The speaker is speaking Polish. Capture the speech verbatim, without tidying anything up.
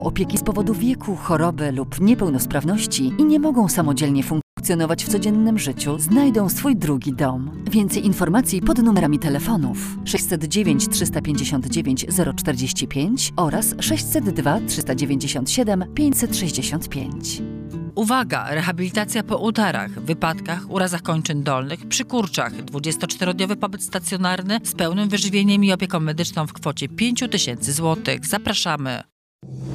opieki z powodu wieku, choroby lub niepełnosprawności i nie mogą samodzielnie funkcjonować w codziennym życiu, znajdą swój drugi dom. Więcej informacji pod numerami telefonów sześćset dziewięć trzysta pięćdziesiąt dziewięć zero czterdzieści pięć oraz sześćset dwa trzysta dziewięćdziesiąt siedem pięćset sześćdziesiąt pięć. Uwaga! Rehabilitacja po udarach, wypadkach, urazach kończyn dolnych, przy kurczach. dwudziestoczterodniowy pobyt stacjonarny z pełnym wyżywieniem i opieką medyczną w kwocie pięć tysięcy złotych. Zapraszamy!